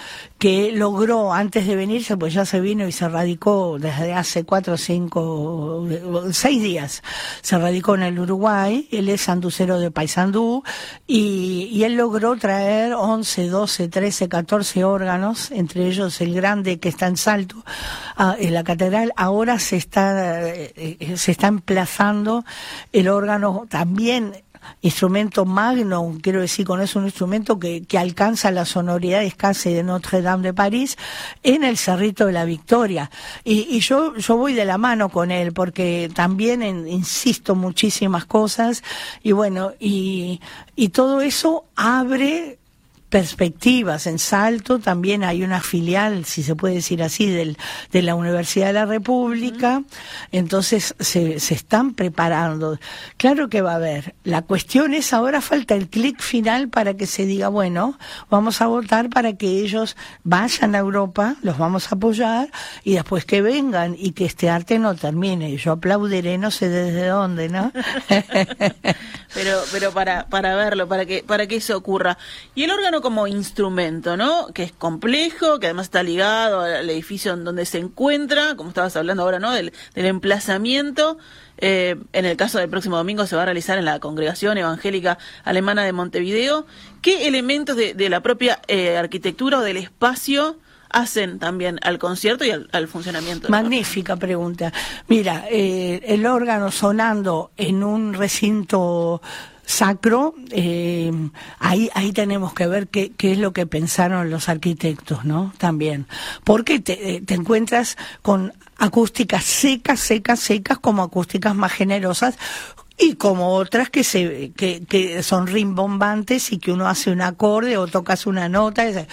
que logró antes de venirse, pues ya se vino y se radicó desde hace cuatro, cinco, seis días, se radicó en el Uruguay. Él es sanducero de Paysandú y, y él logró traer once, doce, trece, catorce órganos, entre ellos el grande que está en Salto, a, en la catedral. Ahora se está, eh, se está emplazando el órgano también, instrumento magno, quiero decir con eso un instrumento que, que alcanza las sonoridades casi de Notre Dame de París, en el Cerrito de la Victoria. Y, y yo, yo voy de la mano con él, porque también en, insisto muchísimas cosas, y bueno, y, y todo eso abre perspectivas. En Salto también hay una filial, si se puede decir así, del, de la Universidad de la República. Uh-huh. Entonces se, se están preparando. Claro que va a haber. La cuestión es, ahora falta el clic final para que se diga, bueno, vamos a votar para que ellos vayan a Europa, los vamos a apoyar, y después que vengan y que este arte no termine. Yo aplaudiré, no sé desde dónde, ¿no? pero pero para para verlo, para que para que eso ocurra. Y el órgano como instrumento, ¿no? Que es complejo, que además está ligado al edificio en donde se encuentra, como estabas hablando ahora, ¿no? Del, del emplazamiento. Eh, en el caso del próximo domingo se va a realizar en la Congregación Evangélica Alemana de Montevideo. ¿Qué elementos de, de la propia eh, arquitectura o del espacio hacen también al concierto y al, al funcionamiento? Magnífica pregunta. Mira, eh, el órgano sonando en un recinto sacro, eh, ahí ahí tenemos que ver qué, qué es lo que pensaron los arquitectos, ¿no? También. Porque te, te encuentras con acústicas secas, secas, secas, como acústicas más generosas, y como otras que se que, que son rimbombantes y que uno hace un acorde o tocas una nota y dice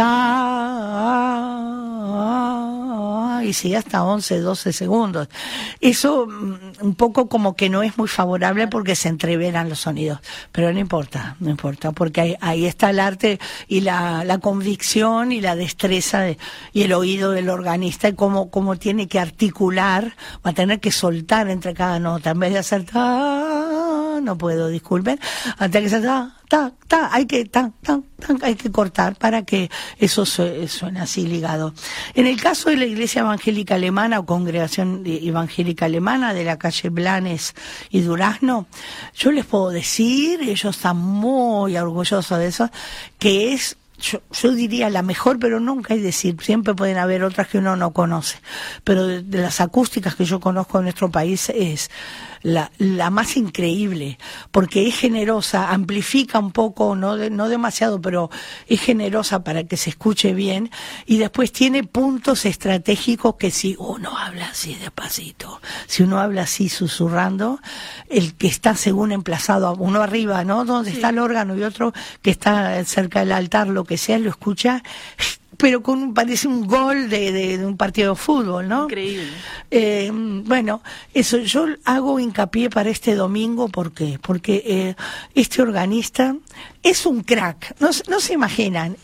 ta, y sigue hasta once, doce segundos. Eso un poco como que no es muy favorable porque se entreveran los sonidos, pero no importa, no importa, porque ahí, ahí está el arte y la, la convicción y la destreza de, y el oído del organista, y cómo, cómo tiene que articular, va a tener que soltar entre cada nota, en vez de hacer ta, no puedo, disculpen, hasta que se ta, ta, ta, hay que ta, ta, ta, hay que cortar para que eso suene así ligado. En el caso de la Iglesia Evangélica Alemana o Congregación Evangélica Alemana de la calle Blanes y Durazno, yo les puedo decir, ellos están muy orgullosos de eso, que es Yo, yo diría la mejor, pero nunca hay decir, siempre pueden haber otras que uno no conoce, pero de, de las acústicas que yo conozco en nuestro país es la, la más increíble, porque es generosa, amplifica un poco, no, de, no demasiado, pero es generosa para que se escuche bien, y después tiene puntos estratégicos que si uno habla así despacito, si uno habla así susurrando, el que está según emplazado, uno arriba, ¿no? Donde sí está el órgano, y otro que está cerca del altar, lo que sea, lo escucha, pero con parece un gol de, de, de un partido de fútbol, ¿no? Increíble. Eh, bueno, eso yo hago hincapié para este domingo, ¿por qué? Porque eh, este organista es un crack, no, no se imaginan.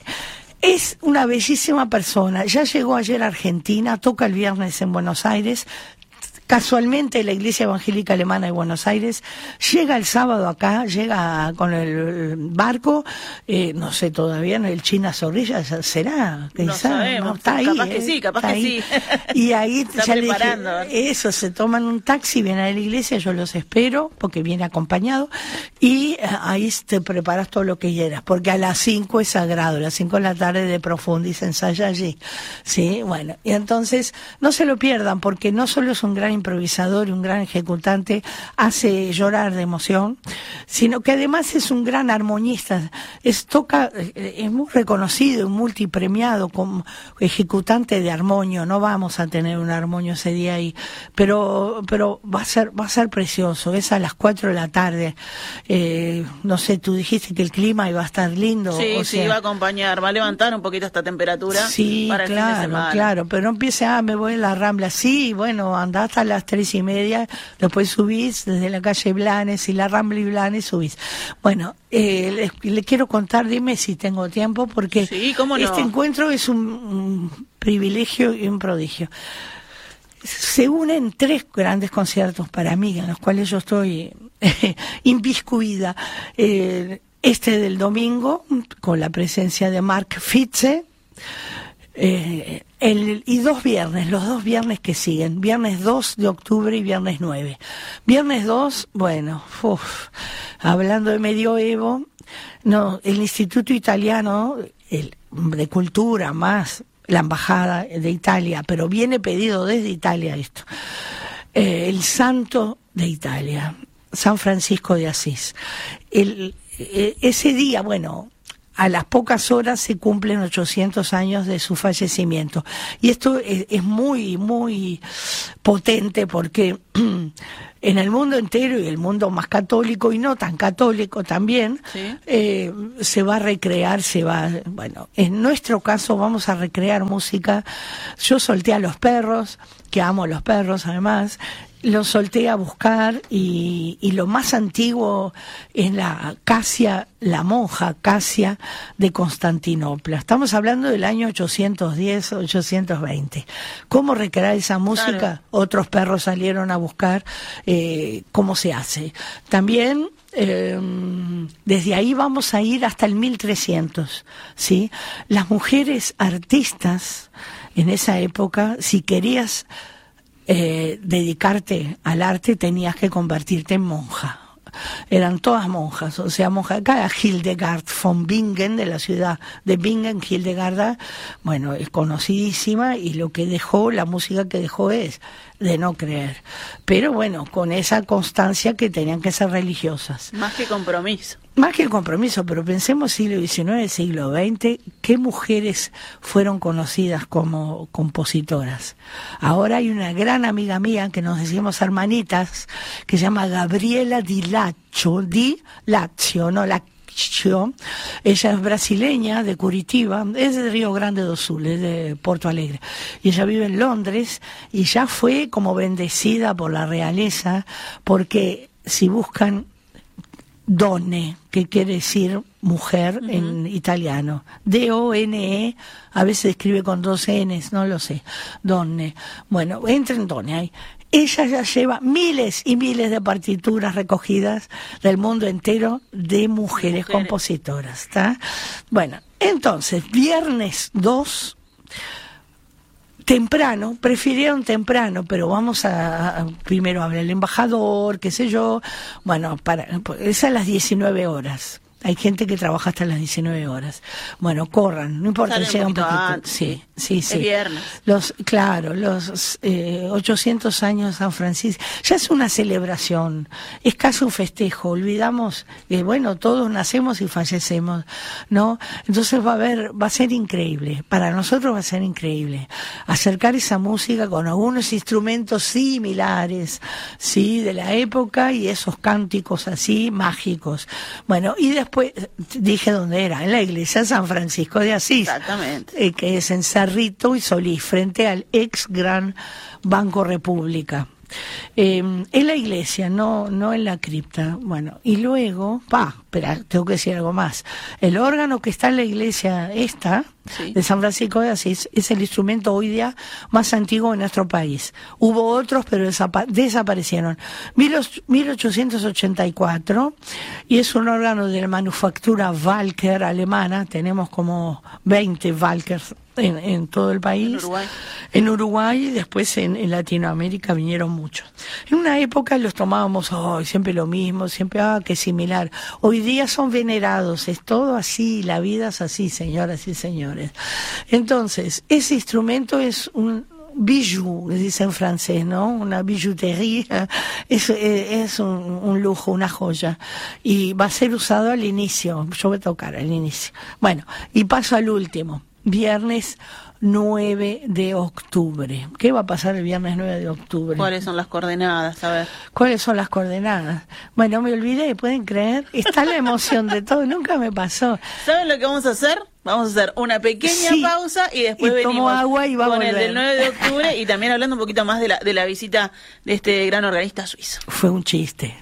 Es una bellísima persona, ya llegó ayer a Argentina, toca el viernes en Buenos Aires, casualmente la Iglesia Evangélica Alemana de Buenos Aires, llega el sábado acá, llega con el barco, eh, no sé todavía, el China Zorrilla, ¿será? No sabemos, no, está capaz ahí, que sí, capaz que ahí. sí. Y ahí está ya preparando. Le dije, eso, se toman un taxi, vienen a la iglesia, yo los espero, porque viene acompañado, y ahí te preparas todo lo que quieras, porque a las cinco es sagrado, a las cinco de la tarde de Profundis se ensaya allí, sí, bueno, y entonces no se lo pierdan, porque no solo es un gran improvisador y un gran ejecutante, hace llorar de emoción, sino que además es un gran armonista, es toca, es muy reconocido y multipremiado como ejecutante de armonio. No vamos a tener un armonio ese día ahí, pero pero va a ser va a ser precioso. Es a las cuatro de la tarde. Eh, no sé, tú dijiste que el clima iba a estar lindo. Sí, o sí, sea, va a acompañar, va a levantar un poquito esta temperatura. Sí, para el claro, fin de semana. claro, pero no empiece, ah, me voy a la Rambla. Sí, bueno, andá hasta las tres y media, después subís desde la calle Blanes y la Rambla y Blanes subís. Bueno, eh, le, le quiero contar, dime si tengo tiempo, porque sí, ¿cómo no? Este encuentro es un, un privilegio y un prodigio. Se unen tres grandes conciertos para mí, en los cuales yo estoy eh, inviscuida. Eh, este del domingo, con la presencia de Mark Fitze, Eh, el, y dos viernes, los dos viernes que siguen, viernes dos de octubre y viernes nueve. Viernes dos, bueno, uf, hablando de medioevo, no, el Instituto Italiano el, de Cultura más la Embajada de Italia, pero viene pedido desde Italia esto, eh, el Santo de Italia, San Francisco de Asís. El, eh, ese día, bueno, a las pocas horas se cumplen ochocientos años de su fallecimiento. Y esto es, es muy, muy potente porque en el mundo entero y el mundo más católico y no tan católico también, ¿sí? eh, se va a recrear, se va, bueno, en nuestro caso vamos a recrear música. Yo solté a los perros, que amo a los perros además, los solté a buscar y, y lo más antiguo es la Casia, la monja Casia de Constantinopla. Estamos hablando del año ochocientos diez, ochocientos veinte. ¿Cómo recrear esa música? Claro. Otros perros salieron a buscar eh, cómo se hace. También eh, desde ahí vamos a ir hasta el mil trescientos, ¿sí? Las mujeres artistas en esa época, si querías Eh, dedicarte al arte, tenías que convertirte en monja. Eran todas monjas, o sea, monja acá, Hildegard von Bingen, de la ciudad de Bingen. Hildegard, bueno, es conocidísima y lo que dejó, la música que dejó es de no creer. Pero bueno, con esa constancia que tenían que ser religiosas. Más que compromiso. Más que el compromiso, pero pensemos siglo diecinueve, siglo veinte, ¿qué mujeres fueron conocidas como compositoras? Ahora hay una gran amiga mía, que nos decimos hermanitas, que se llama Gabriela Di Laccio, Di Laccio, no Laccio. Ella es brasileña, de Curitiba, es de Río Grande do Sul, es de Porto Alegre. Y ella vive en Londres y ya fue como bendecida por la realeza, porque si buscan Donne, que quiere decir mujer uh-huh. en italiano. D O N E, a veces escribe con dos N's, no lo sé. Donne. Bueno, entren Donne ahí. Ella ya lleva miles y miles de partituras recogidas del mundo entero de mujeres, mujeres. compositoras, ¿está? Bueno, entonces, viernes dos, temprano, prefirieron temprano, pero vamos a, a primero hablar el embajador, qué sé yo, bueno, para, es a las diecinueve horas. Hay gente que trabaja hasta las diecinueve horas. Bueno, corran, no importa, Sale llega un poquito. Antes, sí, sí, sí. Es viernes. Los, claro, los eh, ochocientos años de San Francisco. Ya es una celebración, es casi un festejo. Olvidamos que, bueno, todos nacemos y fallecemos, ¿no? Entonces va a haber, va a ser increíble. Para nosotros va a ser increíble. Acercar esa música con algunos instrumentos similares, ¿sí? De la época y esos cánticos así, mágicos. Bueno, y después Después dije dónde era, en la iglesia San Francisco de Asís. Exactamente. Eh, que es en Cerrito y Solís, frente al ex Gran Banco República. Eh, en la iglesia, no, no en la cripta. Bueno, y luego, pa, espera, tengo que decir algo más. El órgano que está en la iglesia esta, sí, de San Francisco de Asís, es el instrumento hoy día más antiguo de nuestro país. Hubo otros, pero desapa- desaparecieron. mil ochocientos ochenta y cuatro, y es un órgano de la manufactura Walker alemana. Tenemos como veinte Walkers en, en todo el país. En Uruguay. En Uruguay y después en, en Latinoamérica vinieron muchos. En una época los tomábamos, oh, siempre lo mismo, siempre, ah, qué similar. Hoy día son venerados, es todo así, la vida es así, señoras y señores. Entonces, ese instrumento es un bijou, dice en francés, ¿no? Una bijouterie, es, es un, un lujo, una joya. Y va a ser usado al inicio, yo voy a tocar al inicio. Bueno, y paso al último, viernes nueve de octubre. ¿Qué va a pasar el viernes nueve de octubre? ¿Cuáles son las coordenadas? A ver. ¿Cuáles son las coordenadas? Bueno, me olvidé, ¿pueden creer? Está la emoción de todo, nunca me pasó. ¿Saben lo que vamos a hacer? Vamos a hacer una pequeña sí, pausa y después y venimos tomo agua y va con a el volver. del nueve de octubre y también hablando un poquito más de la, de la visita de este gran organista suizo. Fue un chiste.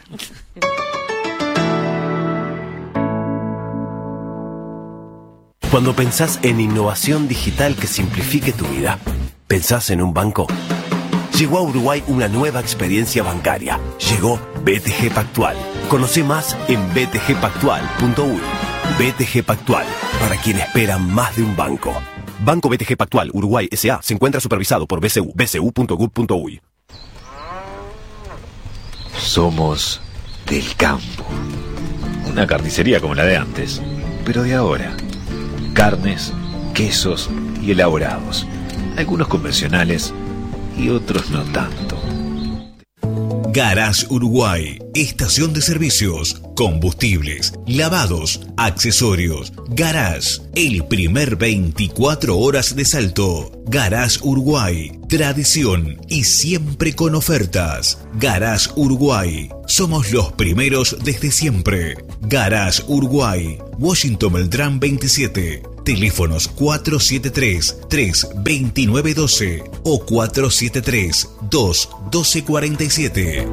Cuando pensás en innovación digital que simplifique tu vida, ¿pensás en un banco? Llegó a Uruguay una nueva experiencia bancaria. Llegó B T G Pactual. Conoce más en b t g pactual punto u y. B T G Pactual, para quien espera más de un banco. Banco B T G Pactual Uruguay S A se encuentra supervisado por B C U, b c u punto gov punto uy. Somos del campo. Una carnicería como la de antes, pero de ahora. Carnes, quesos y elaborados. Algunos convencionales y otros no tanto. Garage Uruguay, estación de servicios, combustibles, lavados, accesorios. Garage, el primer veinticuatro horas de Salto. Garage Uruguay, tradición y siempre con ofertas. Garage Uruguay, somos los primeros desde siempre. Garage Uruguay, Washington Beltrán veintisiete. Teléfonos cuatro siete tres, tres dos nueve uno dos o cuatro siete tres, dos uno dos cuatro siete.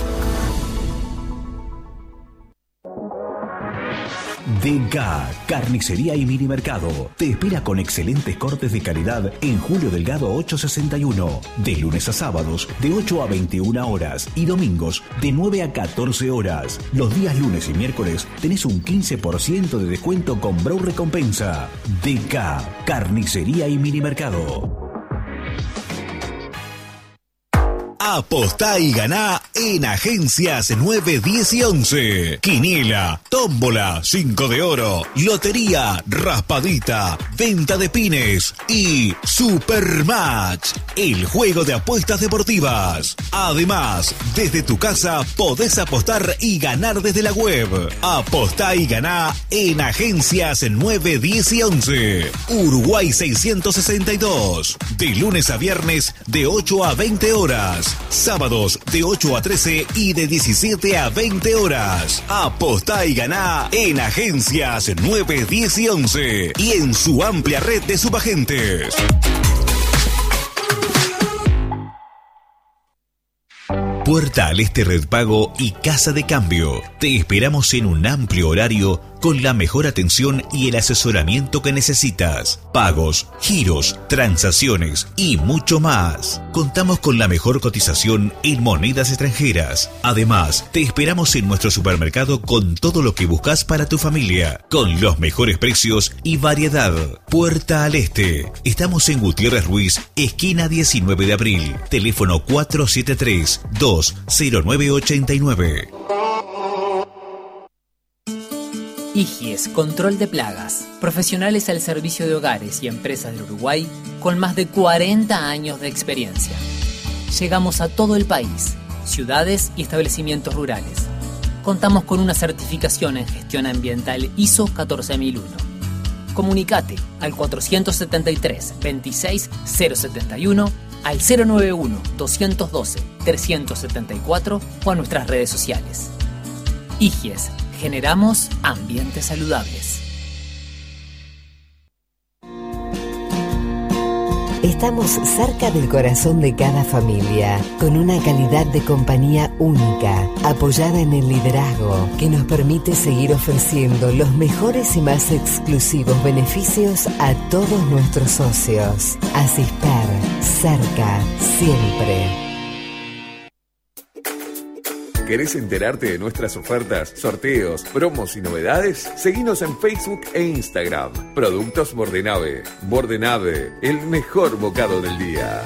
D K, carnicería y mini mercado. Te espera con excelentes cortes de calidad en Julio Delgado ochocientos sesenta y uno. De lunes a sábados, de ocho a veintiuna horas y domingos, de nueve a catorce horas. Los días lunes y miércoles tenés un quince por ciento de descuento con Brow Recompensa. D K, carnicería y mini mercado. Apostá y ganá en Agencias nueve, diez y once. Quiniela, tómbola, cinco de oro, lotería, raspadita, venta de pines y Supermatch, el juego de apuestas deportivas. Además, desde tu casa podés apostar y ganar desde la web. Apostá y ganá en Agencias nueve, diez y once. Uruguay seiscientos sesenta y dos. De lunes a viernes de ocho a veinte horas. Sábados de ocho a trece y de diecisiete a veinte horas. Apostá y ganá en Agencias nueve, diez y once y en su amplia red de subagentes. Puerta al Este Red Pago y Casa de Cambio. Te esperamos en un amplio horario con la mejor atención y el asesoramiento que necesitas. Pagos, giros, transacciones y mucho más. Contamos con la mejor cotización en monedas extranjeras. Además, te esperamos en nuestro supermercado con todo lo que buscas para tu familia, con los mejores precios y variedad. Puerta al Este. Estamos en Gutiérrez Ruiz, esquina diecinueve de abril. Teléfono cuatro siete tres, dos cero nueve ocho nueve. Igies, control de plagas. Profesionales al servicio de hogares y empresas del Uruguay con más de cuarenta años de experiencia. Llegamos a todo el país, ciudades y establecimientos rurales. Contamos con una certificación en gestión ambiental I S O catorce mil uno. Comunicate al cuatrocientos setenta y tres, veintiséis cero setenta y uno, al cero noventa y uno, doscientos doce, trescientos setenta y cuatro o a nuestras redes sociales. Igies. Generamos ambientes saludables. Estamos cerca del corazón de cada familia, con una calidad de compañía única, apoyada en el liderazgo, que nos permite seguir ofreciendo los mejores y más exclusivos beneficios a todos nuestros socios. Asisper, cerca, siempre. ¿Querés enterarte de nuestras ofertas, sorteos, promos y novedades? Seguinos en Facebook e Instagram. Productos Bordenave. Bordenave, el mejor bocado del día.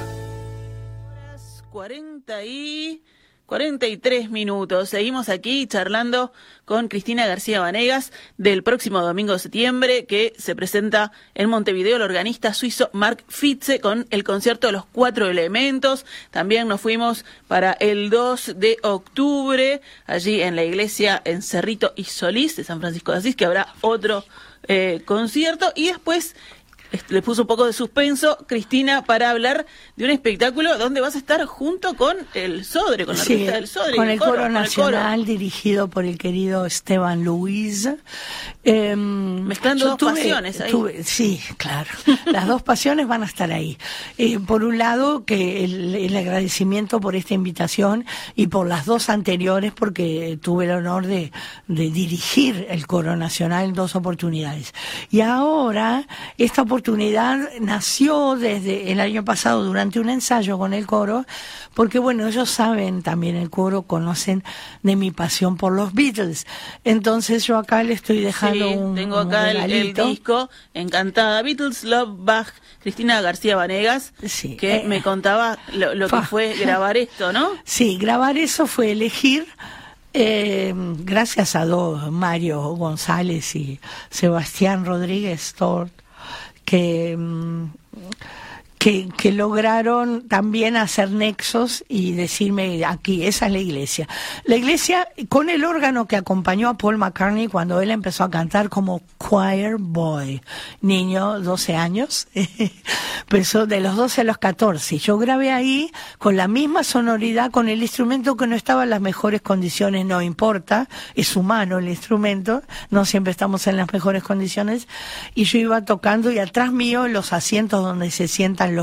cuarenta y... cuarenta y tres minutos. Seguimos aquí charlando con Cristina García Vanegas del próximo domingo de septiembre, que se presenta en Montevideo el organista suizo Mark Fitze con el concierto de los cuatro elementos. También nos fuimos para el dos de octubre, allí en la iglesia en Cerrito y Solís de San Francisco de Asís, que habrá otro eh, concierto. Y después le puso un poco de suspenso, Cristina, para hablar de un espectáculo donde vas a estar junto con el Sodre, con la sí, orquesta del Sodre. Con el, el coro, coro nacional, coro. Dirigido por el querido Esteban Luis. Eh, Mezclando dos tuve, pasiones ahí. Tuve, sí, claro. Las dos pasiones van a estar ahí. Eh, por un lado, que el, el agradecimiento por esta invitación y por las dos anteriores, porque tuve el honor de, de dirigir el coro nacional en dos oportunidades. Y ahora, esta oportunidad oportunidad nació desde el año pasado durante un ensayo con el coro, porque bueno, ellos saben también, el coro conocen de mi pasión por los Beatles. Entonces yo acá le estoy dejando sí, un tengo acá un el, el disco, encantada, Beatles, Love, Bach, Cristina García Vanegas, sí, que eh, me contaba lo, lo que fue grabar esto, ¿no? Sí, grabar eso fue elegir, eh, gracias a dos, Mario González y Sebastián Rodríguez Tort, que... Que, que lograron también hacer nexos y decirme aquí, esa es la iglesia. La iglesia con el órgano que acompañó a Paul McCartney cuando él empezó a cantar como choir boy, niño, doce años, empezó de los doce a los catorce. Yo grabé ahí con la misma sonoridad, con el instrumento que no estaba en las mejores condiciones, no importa, es humano el instrumento, no siempre estamos en las mejores condiciones, y yo iba tocando y atrás mío en los asientos donde se sientan los